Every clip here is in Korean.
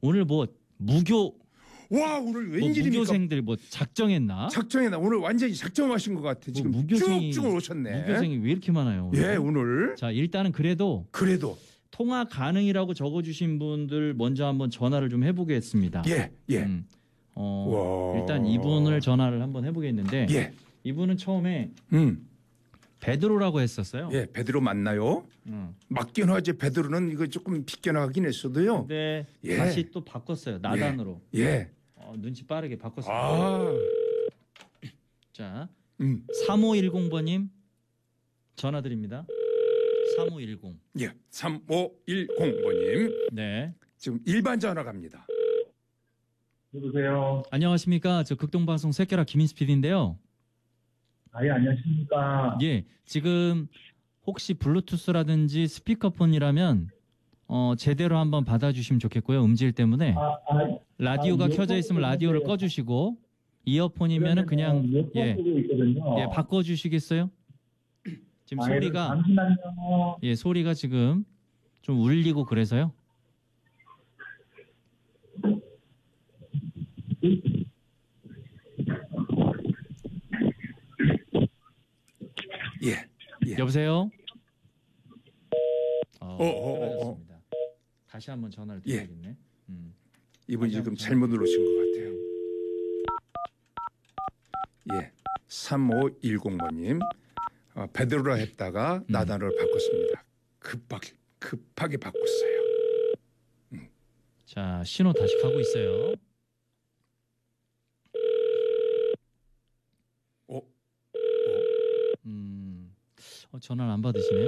오늘 뭐 와, 오늘 웬일입니까? 무교생들 뭐 작정했나? 작정했나? 오늘 완전히 작정하신 것 같아. 지금 쭉쭉 오셨네. 무교생이 왜 이렇게 많아요? 오늘? 예, 오늘. 자, 일단은 그래도 통화 가능이라고 적어주신 분들 먼저 한번 전화를 좀 해보겠습니다. 예. 일단 이분을 전화를 한번 해보겠는데 이분은 처음에 베드로라고 했었어요. 예, 베드로 맞나요? 맞긴 하지. 베드로는 이거 조금 비껴나가긴 했어도요. 근데 다시 또 바꿨어요. 나단으로. 눈치 빠르게 바꿨습니다. 자, 3510번님 전화 드립니다. 3510. 예, 3510번님. 네. 지금 일반 전화 갑니다. 여보세요. 안녕하십니까. 저 극동방송 새끼라 김인수 PD인데요. 예, 안녕하십니까. 예, 지금 혹시 블루투스라든지 스피커폰이라면 제대로 한번 받아주시면 좋겠고요. 음질 때문에 라디오가 켜져 있으면 라디오를 꺼주시고 이어폰이면은 그냥 바꿔주시겠어요? 지금 소리가 잠시만요. 소리가 지금 좀 울리고 그래서요. 여보세요? 끊어졌습니다. 다시 한번 전화를 드려야겠네. 이분이 지금 잘못 누르신 것 같아요. 3510번님. 베드로라 했다가 나단으로 바꿨습니다. 급하게 바꿨어요. 자, 신호 다시 가고 있어요. 전화를 안 받으시네요.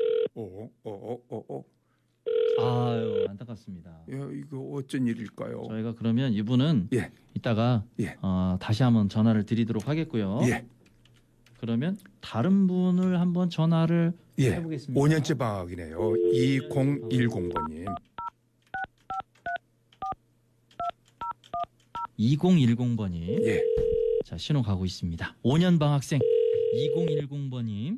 아유, 안타깝습니다. 야, 이거 어쩐 일일까요? 저희가 그러면 이분은 이따가 다시 한번 전화를 드리도록 하겠고요. 그러면 다른 분을 한번 전화를 해보겠습니다. 5년째 방학이네요. 2010번님. 2010번님. 자, 신호 가고 있습니다. 5년 방학생 2010번님.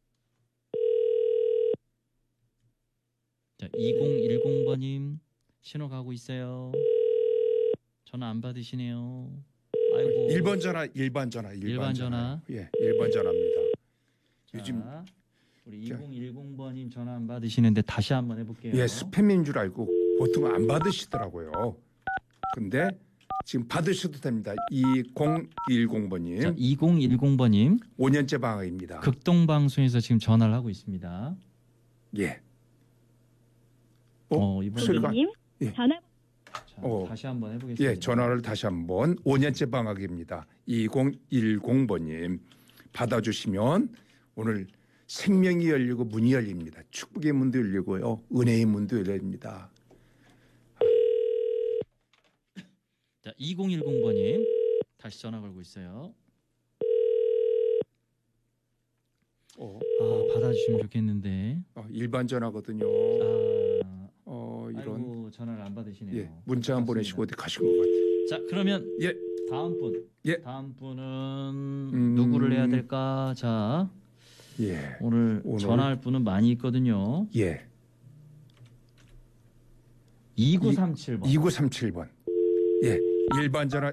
자, 2010번님 신호 가고 있어요. 전화 안 받으시네요. 아이고. 1번 전화. 예, 1번 전화입니다. 자, 요즘 우리 2010번님 전화 안 받으시는데 다시 한번 해볼게요. 스팸인 줄 알고 보통 안 받으시더라고요. 근데 지금 받으셔도 됩니다. 2010번님. 자, 2010번님. 5년째 방학입니다. 극동방송에서 지금 전화를 하고 있습니다. 이번 소리가 전화. 자, 다시 한번 해보겠습니다. 전화를 다시 한번. 5년째 방학입니다. 2010번님 받아주시면 오늘 생명이 열리고 문이 열립니다. 축복의 문도 열리고요. 은혜의 문도 열립니다. 자, 2010번님 다시 전화 걸고 있어요. 받아주시면 좋겠는데. 일반 전화거든요. 이런. 아이고, 전화를 안 받으시네요. 문자 한 보내시고 어디 가신 것 같아요. 자, 그러면 다음 분. 다음 분은 누구를 해야 될까? 자, 오늘 전화할 분은 많이 있거든요. 2937번. 2937번. 일반 전화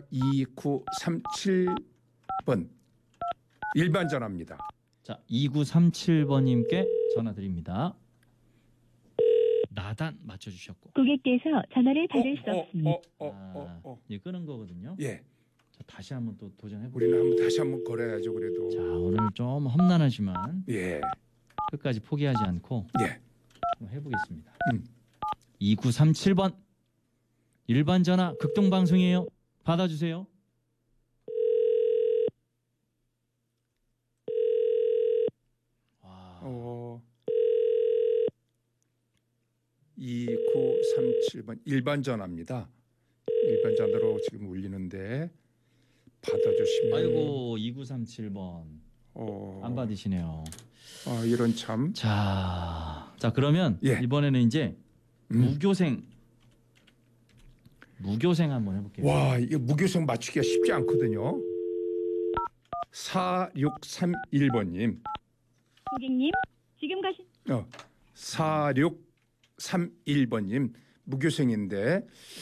2937번. 일반 전화입니다. 자, 2937번님께 전화 드립니다. 나단 맞춰주셨고. 고객께서 전화를 받을 수 없습니다. 끄는 거거든요. 자, 다시 한번 또 도전해볼게요. 우리는 다시 한번 걸어야죠, 그래도. 자, 오늘 좀 험난하지만 끝까지 포기하지 않고 한번 해보겠습니다. 2937번 일반 전화 극동방송이에요. 받아주세요. 와. 2937번 일반 전화입니다. 일반 전화로 지금 울리는데 받아주시면. 아이고, 2937번 안 받으시네요. 이런 참. 자, 그러면 이번에는 이제 무교생 한번 해볼게요. 와, 이게 무교생 맞추기가 쉽지 않거든요. 4631번님. 고객님, 지금 가신 4631번님 무교생인데